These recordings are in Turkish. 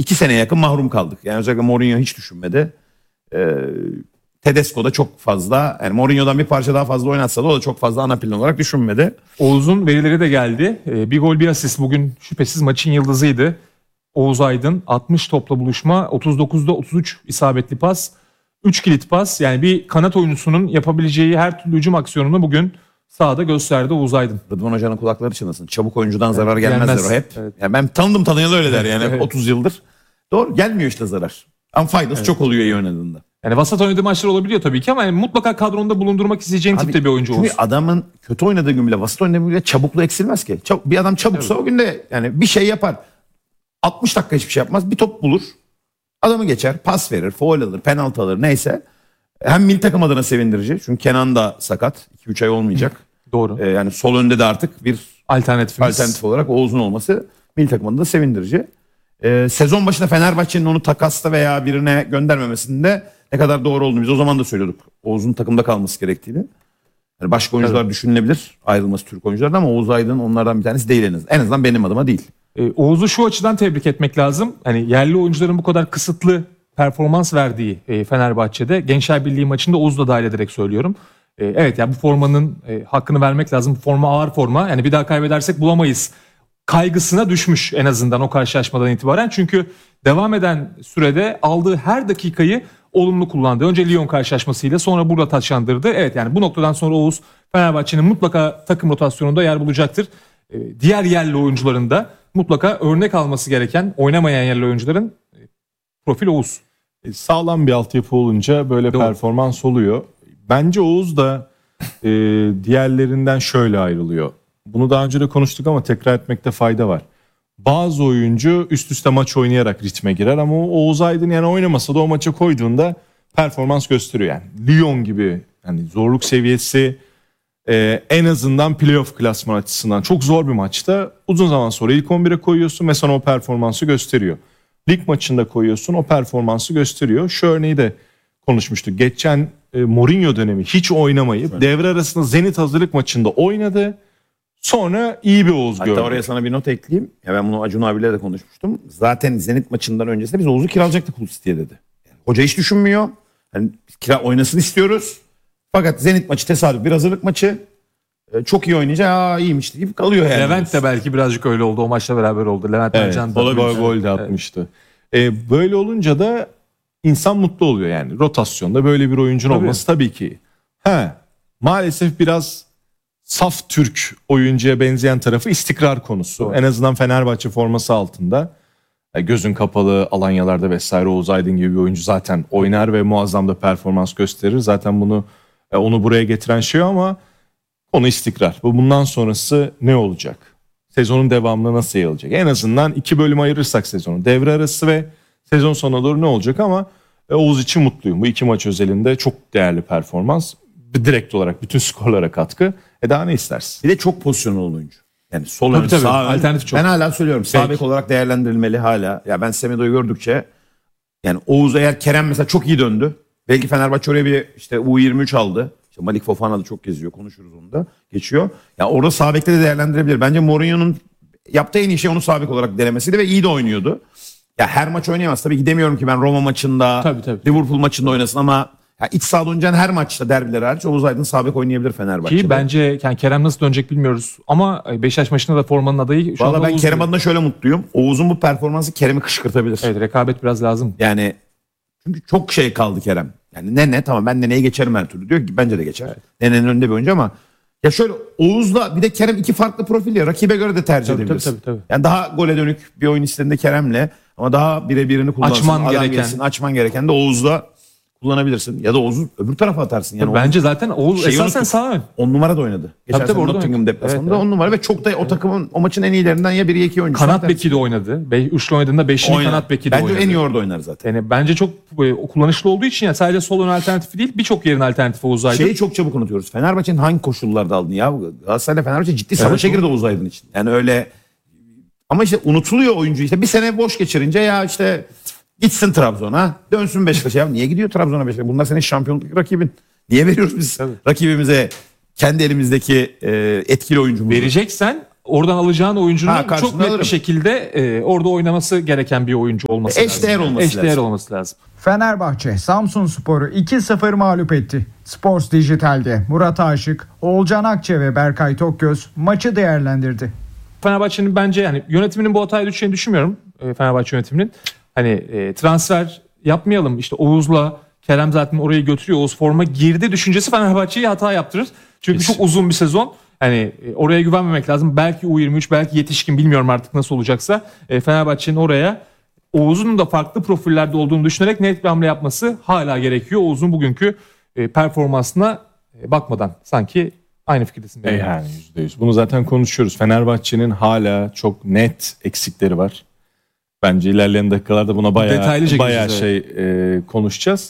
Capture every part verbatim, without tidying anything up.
iki seneye yakın mahrum kaldık. Yani özellikle Mourinho hiç düşünmedi. Ee, Tedesco da çok fazla, yani Mourinho'dan bir parça daha fazla oynatsa da o da çok fazla ana plan olarak düşünmedi. Oğuz'un verileri de geldi. Ee, bir gol bir asist bugün şüphesiz maçın yıldızıydı. Oğuz Aydın altmış topla buluşma, otuz dokuzda otuz üç isabetli pas, üç kilit pas. Yani bir kanat oyuncusunun yapabileceği her türlü hücum aksiyonunu bugün sahada gösterdi Oğuz Aydın. Rıdvan Hoca'nın kulakları çınlasın. Çabuk oyuncudan zarar evet, gelmez, gelmez der o hep. Evet. Yani ben tanıdım tanıyalı öyle der yani evet. otuz yıldır. Doğru, gelmiyor işte zarar. Ama faydası evet. çok oluyor iyi oynadığında. Yani vasat oynadığı maçlar olabiliyor tabii ki ama yani mutlaka kadronda bulundurmak isteyeceğin Abi, tipte bir oyuncu olsun. Çünkü adamın kötü oynadığı gün bile, vasat oynadığı gün bile çabukluğu eksilmez ki. Çab- bir adam çabuksa evet. o günde yani bir şey yapar. altmış dakika hiçbir şey yapmaz. Bir top bulur. Adamı geçer, pas verir, faul alır, penaltı alır neyse. Hem milli takım adına sevindirici. Çünkü Kenan da sakat. iki üç ay olmayacak. Doğru. Ee, yani sol önde de artık bir alternatifimiz. alternatif olarak Oğuz'un olması milli takım adına sevindirici. Ee, sezon başında Fenerbahçe'nin onu takasta veya birine göndermemesinde ne kadar doğru olduğunu biz o zaman da söylüyorduk. Oğuz'un takımda kalması gerektiğini. Yani başka oyuncular evet. düşünülebilir ayrılması Türk oyunculardan ama Oğuz Aydın onlardan bir tanesi değil en azından. En azından benim adıma değil. Ee, Oğuz'u şu açıdan tebrik etmek lazım. Hani yerli oyuncuların bu kadar kısıtlı performans verdiği e, Fenerbahçe'de Gençler Birliği maçında Oğuz'u da dahil ederek söylüyorum. E, evet ya yani bu formanın e, hakkını vermek lazım. Bu forma ağır forma. Yani bir daha kaybedersek bulamayız kaygısına düşmüş en azından o karşılaşmadan itibaren. Çünkü devam eden sürede aldığı her dakikayı olumlu kullandı. Önce Lyon karşılaşmasıyla sonra burada taçlandırdı. Evet yani bu noktadan sonra Oğuz Fenerbahçe'nin mutlaka takım rotasyonunda yer bulacaktır. E, diğer yerli oyuncuların da mutlaka örnek alması gereken oynamayan yerli oyuncuların e, profil Oğuz. E, sağlam bir altyapı olunca böyle Doğru. performans oluyor. Bence Oğuz da e, diğerlerinden şöyle ayrılıyor. Bunu daha önce de konuştuk ama tekrar etmekte fayda var. Bazı oyuncu üst üste maç oynayarak ritme girer ama Oğuz Aydın yani oynamasa da o maça koyduğunda performans gösteriyor. Yani Lyon gibi yani zorluk seviyesi e, en azından playoff klasman açısından çok zor bir maçta uzun zaman sonra ilk on bire koyuyorsun ve sana o performansı gösteriyor. Lig maçında koyuyorsun o performansı gösteriyor. Şu örneği de konuşmuştuk. Geçen e, Mourinho dönemi hiç oynamayıp evet. devre arasında Zenit hazırlık maçında oynadı. Sonra iyi bir Oğuz gördük. Hatta oraya sana bir not ekleyeyim. Ya ben bunu Acun abiyle de konuşmuştum. Zaten Zenit maçından öncesinde biz Oğuz'u kiralayacaktık Hull City'ye dedi. Yani hoca hiç düşünmüyor. Yani kira oynasın istiyoruz. Fakat Zenit maçı tesadüf bir hazırlık maçı. Ee, çok iyi oynayacak. Aa iyiymiş gibi kalıyor yani. Levent de belki birazcık öyle oldu. O maçla beraber oldu. Levent evet, Ercan da gol, gol de atmıştı. Evet. Ee, böyle olunca da insan mutlu oluyor yani. Rotasyonda böyle bir oyuncun tabii. olması tabii ki. He, maalesef biraz saf Türk oyuncuya benzeyen tarafı istikrar konusu. Doğru. En azından Fenerbahçe forması altında gözün kapalı alanyalarda vesaire Oğuz Aydın gibi bir oyuncu zaten oynar ve muazzam da performans gösterir. Zaten bunu onu buraya getiren şey ama konu istikrar. Bundan sonrası ne olacak? Sezonun devamında nasıl yayılacak? En azından iki bölüm ayırırsak sezonu. Devre arası ve sezon sonuna doğru ne olacak ama Oğuz için mutluyum. Bu iki maç özelinde çok değerli performans. Direkt olarak bütün skorlara katkı. E daha ne istersin? Bir de çok pozisyonlu oyuncu. Yani sol tabii, ön, tabii. sağ ön. Alternatif çok. Ben hala söylüyorum. Sağ bek olarak değerlendirilmeli hala. Ya ben Semedo'yu gördükçe yani Oğuz eğer Kerem mesela çok iyi döndü. Belki Fenerbahçe oraya bir işte U yirmi üç aldı. İşte Malik Fofana da çok geziyor. Konuşuruz onu da. Geçiyor. Ya orada sağ bekte de değerlendirebilir. Bence Mourinho'nun yaptığı en iyi şey onu sağ bek olarak denemesiydi ve iyi de oynuyordu. Ya her maç oynayamaz. Tabii gidemiyorum ki ben Roma maçında, tabii, tabii. Liverpool maçında oynasın ama ya iç sahada oynayacağın her maçta derbiler hariç Oğuz Aydın sağ bek oynayabilir Fenerbahçe'de. Ki bence yani Kerem nasıl dönecek bilmiyoruz ama Beşiktaş maçında da formanın adayı şu Valla ben Oğuz Kerem diyor. Adına şöyle mutluyum. Oğuz'un bu performansı Kerem'i kışkırtabilir. Evet rekabet biraz lazım. Yani çünkü çok şey kaldı Kerem. Yani Nene tamam ben Nene'yi geçerim her türlü diyor ki bence de geçer. Evet. Nene'nin önünde bir oyuncu ama ya şöyle Oğuz'la bir de Kerem iki farklı profil ya rakibe göre de tercih tabii, edebiliriz. Tabii, tabii, tabii. Yani daha gole dönük bir oyun istediğinde Kerem'le ama daha birebirini kullansın. Açman gereken. Gelsin, açman gereken de Oğuz'la kullanabilirsin. Ya da Oğuz'u öbür tarafa atarsın. Yani bence zaten Oğuz Şeyi esasen sağ ön. on numara da oynadı. Geçen tabii, tabii, Nottingham deplasmanında evet, on numara ve çok da o takımın o maçın en iyilerinden ya biri ya iki oyuncu. Kanat beki de oynadı. Be, üçlü oynadığında beşini Oynar. kanat beki de bence oynadı. Bence en iyi orada oynar zaten. Yani bence çok e, kullanışlı olduğu için yani sadece sol ön alternatifi değil birçok yerin alternatifi Oğuz Aydın. Şeyi çok çabuk unutuyoruz. Fenerbahçe'nin hangi koşullarda aldın ya? Galatasaray'la Fenerbahçe ciddi evet, savaşa girdi Oğuz Aydın için. Yani öyle ama işte unutuluyor oyuncu işte bir sene boş geçirince ya işte gitsin Trabzon'a, dönsün Beşiktaş'a. Ya niye gidiyor Trabzon'a Beşiktaş'a? Bunlar senin şampiyonluk rakibin. Niye veriyoruz biz Tabii. rakibimize kendi elimizdeki e, etkili oyuncumuzu? Vereceksen oradan alacağın oyuncunun Ha, çok karşılığını net alırım. bir şekilde e, orada oynaması gereken bir oyuncu olması lazım. Eşdeğer olması Eşdeğer lazım. olması lazım. Fenerbahçe Samsunspor'u iki sıfır mağlup etti. Sports Dijital'de Murat Aşık, Oğulcan Akçe ve Berkay Tokgöz maçı değerlendirdi. Fenerbahçe'nin bence yani yönetiminin bu hataya düşeceğini düşünmüyorum. E, Fenerbahçe yönetiminin. Hani e, transfer yapmayalım işte Oğuz'la Kerem zaten orayı götürüyor. Oğuz forma girdi düşüncesi Fenerbahçe'yi hata yaptırır. Çünkü Kesin. çok uzun bir sezon. Hani e, oraya güvenmemek lazım. Belki U yirmi üç, belki yetişkin bilmiyorum artık nasıl olacaksa. E, Fenerbahçe'nin oraya Oğuz'un da farklı profillerde olduğunu düşünerek net bir hamle yapması hala gerekiyor. Oğuz'un bugünkü e, performansına e, bakmadan sanki aynı fikirdesin. E yani yüzde yüz. Bunu zaten konuşuyoruz. Fenerbahçe'nin hala çok net eksikleri var. Bence ilerleyen dakikalarda buna bayağı Detaylıca bayağı gireceğiz, şey e, konuşacağız.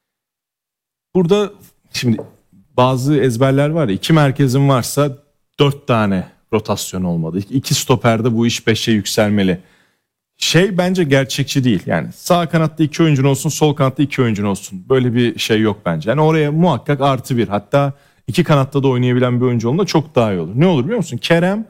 Burada şimdi bazı ezberler var ya, iki merkezin varsa dört tane rotasyon olmalı. İki stoperde bu iş beşe yükselmeli. Şey bence gerçekçi değil. Yani sağ kanatta iki oyuncun olsun, sol kanatta iki oyuncun olsun. Böyle bir şey yok bence. Yani oraya muhakkak artı bir, hatta iki kanatta da oynayabilen bir oyuncu olduğunda çok daha iyi olur. Ne olur biliyor musun? Kerem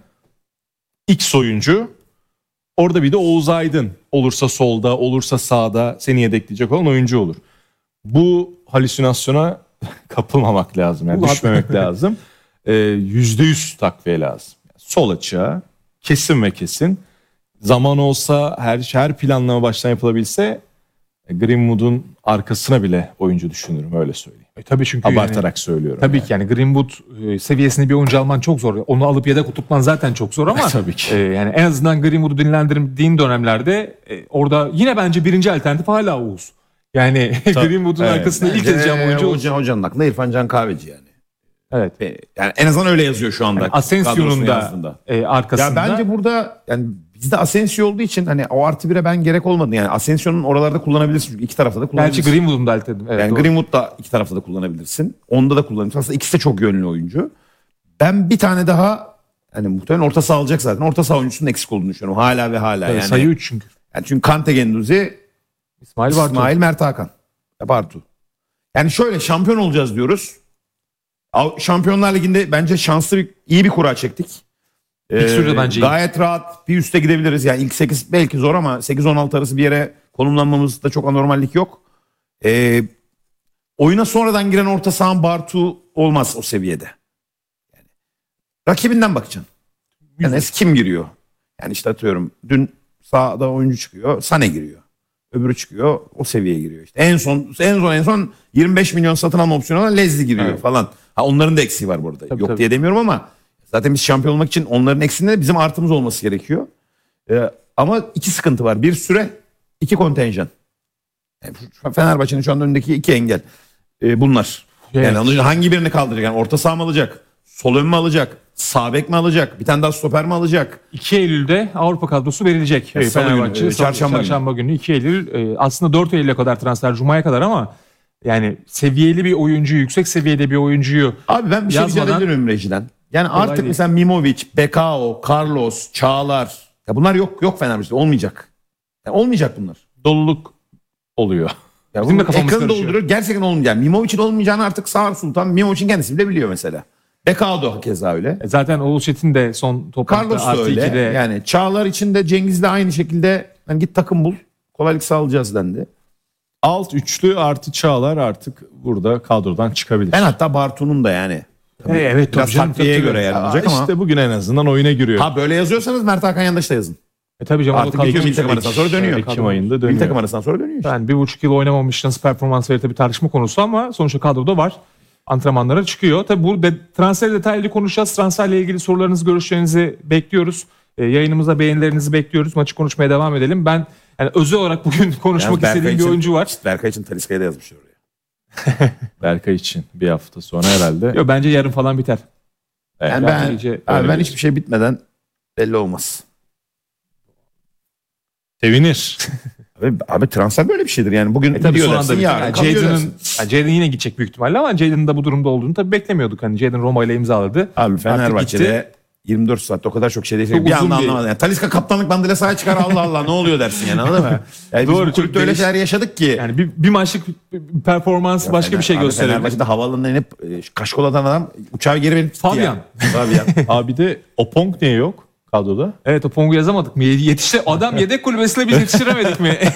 X oyuncu. Orada bir de Oğuz Aydın olursa solda, olursa sağda seni yedekleyecek olan oyuncu olur. Bu halüsinasyona kapılmamak lazım. Yani düşmemek lazım. Ee, yüzde yüz takviye lazım. Sol açığa kesin ve kesin. Zaman olsa, her her planlama baştan yapılabilse Greenwood'un arkasına bile oyuncu düşünürüm, öyle söyleyeyim. E, tabii çünkü Abartarak yani, söylüyorum. tabii yani. ki yani Greenwood e, seviyesinde bir oyuncu alman çok zor. Onu alıp yedek tutman zaten çok zor ama Tabii ki. e, yani en azından Greenwood'u dinlendirdiğin dönemlerde e, orada yine bence birinci alternatif hala Oğuz. Yani Greenwood'un Evet. arkasında ilk Bence yazacağım oyuncu Oğuz. Hoca, hocanın aklında İrfan Can Kahveci yani. Evet. Ve Yani en azından öyle yazıyor şu anda. Yani Asensio'nun kadrosunu da yazdığında. e, arkasında. Ya bence burada yani bizde Asensio olduğu için hani o artı bire ben gerek olmadı. Yani Asensio'nun oralarda kullanabilirsin çünkü iki tarafta da Gerçi kullanabilirsin. Greenwood'un da alternatif. Evet, yani doğru. Greenwood da iki tarafta da kullanabilirsin. Onda da kullanabilirsin. Aslında ikisi de çok yönlü oyuncu. Ben bir tane daha hani muhtemelen orta saha alacak zaten. Orta saha oyuncusunun eksik olduğunu düşünüyorum. Hala ve hala Evet, yani. sayı üç çünkü. Yani çünkü Kante Genduzi, İsmail Bartu. İsmail Mert Hakan. Ya Bartu. Yani şöyle şampiyon olacağız diyoruz. Av- Şampiyonlar Ligi'nde bence şanslı bir, iyi bir kura çektik. İlk sürede bence iyi. Gayet rahat bir üste gidebiliriz. Yani ilk sekiz belki zor ama sekiz on altı arası bir yere konumlanmamızda çok anormallik yok. Ee, oyuna sonradan giren orta sahan Bartu olmaz o seviyede. Yani, rakibinden bakacaksın. Yani kim giriyor? Yani işte atıyorum dün sağda oyuncu çıkıyor, Sane giriyor. Öbürü çıkıyor, o seviyeye giriyor işte. En son en son en son yirmi beş milyon satın alma opsiyonuna Lezli giriyor Evet. falan. Ha onların da eksiği var burada. Tabii, Yok tabii. diye demiyorum ama zaten biz şampiyon olmak için onların eksiğinde bizim artımız olması gerekiyor. Ee, ama iki sıkıntı var. Bir süre, iki kontenjan. Yani şu- Fenerbahçe'nin şu anda önündeki iki engel. Ee, bunlar. Evet. Yani anladın- hangi birini kaldıracak? Yani orta saha mı alacak? Sol ön mü alacak? Sağ bek mi alacak? Bir tane daha stoper mi alacak? iki Eylül'de Avrupa kadrosu verilecek. Ya, E, salı günü, Fenerbahçe e, Salı- çarşamba günü. çarşamba günü iki Eylül. E, aslında dört Eylül'e kadar transfer, Cuma'ya kadar ama yani seviyeli bir oyuncuyu, yüksek seviyede bir oyuncuyu Abi ben bir şey rica Yazmadan- edebilirim Reji'den. Yani Kolay artık değil. mesela Mimovic, Bekao, Carlos, Çağlar. Ya bunlar yok yok Fenerbahçe'de olmayacak. Ya olmayacak bunlar. Doluluk oluyor. Ya Bizim bu de kafamız ekranı karışıyor. dolduruyor. Gerçekten olmayacak. Yani Mimovic'in olmayacağını artık Sağır Sultan, Mimovic'in kendisi bile biliyor mesela. Bekao da keza öyle. E, zaten Oğuz Çetin de son toplantıda Carlos da artı öyle. ikide Yani Çağlar için de Cengiz'le aynı şekilde hani git takım bul. Kolaylık sağlayacağız dendi. Alt üçlü artı Çağlar artık burada kadrodan çıkabilir. Ben hatta Bartu'nun da yani. E, evet, Biraz tabii canım, takviyeye tabii, göre tabii. ayarlanacak Aa, ama. işte bugün en azından oyuna giriyor. Ha böyle yazıyorsanız Mert Hakan Yandaş da yazın. E, tabii canım, Artık o kadro- Ekim milli takım arasından sonra dönüyor. Ekim ayında Milli dönüyor. takım arasından sonra dönüyor işte. Yani bir buçuk yıl oynamamış, nasıl performans verir tabii tartışma konusu ama sonuçta kadroda var. Antrenmanlara çıkıyor. Tabii bu de, transfer detaylı konuşacağız. Transferle ilgili sorularınızı, görüşlerinizi bekliyoruz. E, yayınımıza beğenilerinizi bekliyoruz. Maçı konuşmaya devam edelim. Ben yani özel olarak bugün konuşmak Yalnız Berkay istediğim bir için- oyuncu var. Berkay için Taliska'ya da yazmışlar oraya. Berkay için bir hafta sonra herhalde. Yok, bence yarın falan biter. Evet. Yani Berkay ben, iyice abi öyle ben bir- hiçbir şey bitmeden belli olmaz. Sevinir. Abi, abi transfer böyle bir şeydir yani. Bugün E tabii gidiyor son dersin, anda biter. yarın Yani kalıyor Jadon'ın dersin. yani Jadon yine gidecek büyük ihtimalle ama Jadon'ın da bu durumda olduğunu tabii beklemiyorduk. Hani Jadon Roma ile imzaladı. Abi Artık Fenerbahçe'de gitti. yirmi dört saatte o kadar çok şey değişiyor. Çok Bir uzun anda bir- anlamadım. Yani Talisca kaptanlık bandıyla sahaya çıkar Allah Allah ne oluyor dersin yani anladın mı? Yani Doğru, biz bu çok kulüpte öyle değiş- şeyler yaşadık ki. Yani bir, bir maçlık performans başka bir şey Abi gösterebilir. Fenerbahçe'de havaalanına inip e, kaşkol atan adam uçağı geri verip gitti Fabian. ya. Fabian. Abi de Opong niye yok? kadroda. Evet, o Pong'u yazamadık mı? Yetişti, adam yedek kulübesine biz yetiştiremedik mi?